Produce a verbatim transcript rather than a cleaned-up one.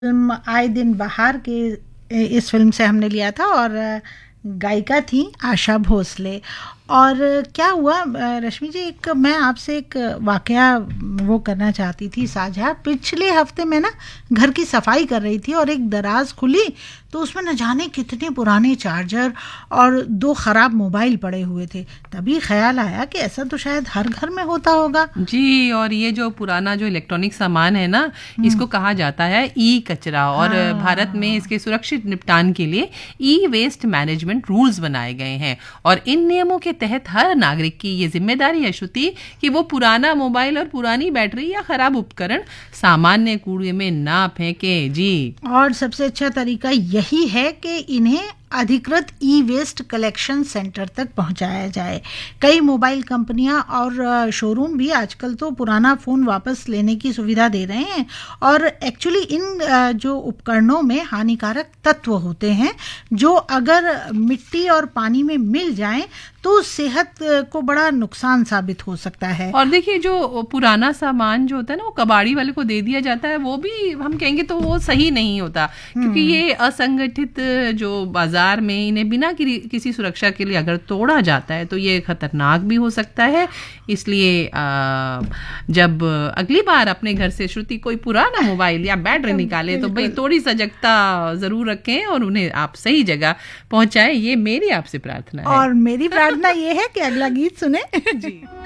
Film आए दिन बहार के इस फिल्म से हमने लिया था और गायिका थी आशा भोसले। और क्या हुआ रश्मि जी, एक मैं आपसे एक वाकया वो करना चाहती थी साझा। पिछले हफ्ते मैं ना घर की सफाई कर रही थी और एक दराज खुली तो उसमें न जाने कितने पुराने चार्जर और दो ख़राब मोबाइल पड़े हुए थे। तभी ख्याल आया कि ऐसा तो शायद हर घर में होता होगा। जी, और ये जो पुराना जो इलेक्ट्रॉनिक सामान है ना, इसको कहा जाता है ई कचरा। और हाँ। भारत में इसके सुरक्षित निपटान के लिए ई वेस्ट मैनेजमेंट रूल्स बनाए गए हैं और इन नियमों के तहत हर नागरिक की ये जिम्मेदारी है श्रुति कि वो पुराना मोबाइल और पुरानी बैटरी या खराब उपकरण सामान्य कूड़े में ना फेंके। जी, और सबसे अच्छा तरीका यही है कि इन्हें अधिकृत ई वेस्ट कलेक्शन सेंटर तक पहुंचाया जाए। कई मोबाइल कंपनियां और शोरूम भी आजकल तो पुराना फ़ोन वापस लेने की सुविधा दे रहे हैं। और एक्चुअली इन जो उपकरणों में हानिकारक तत्व होते हैं जो अगर मिट्टी और पानी में मिल जाएं तो सेहत को बड़ा नुकसान साबित हो सकता है। और देखिए, जो पुराना सामान जो होता है ना, वो कबाड़ी वाले को दे दिया जाता है, वो भी हम कहेंगे तो वो सही नहीं होता, क्योंकि ये असंगठित जो बाजार में इन्हें बिना कि, किसी सुरक्षा के लिए अगर तोड़ा जाता है तो ये खतरनाक भी हो सकता है। इसलिए आ, जब अगली बार अपने घर से श्रुति कोई पुराना मोबाइल या बैटरी निकाले तो भाई थोड़ी सजगता जरूर रखें और उन्हें आप सही जगह पहुंचाएं। ये मेरी आपसे प्रार्थना है। और मेरी प्रार्थना ये है कि अगला गीत सुने। जी।